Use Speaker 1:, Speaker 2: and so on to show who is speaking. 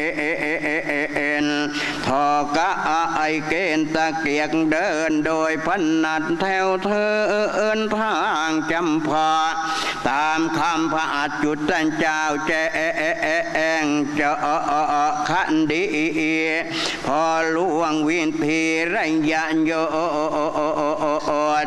Speaker 1: นทอกะไอเกณฑ์ตะเกียกเดินโดยพนัดแถวเธอทางจำพาตามคำพระอัจจุตเจ้าแจ้งเจ้าขันดีพอลวงวินพีระยะโย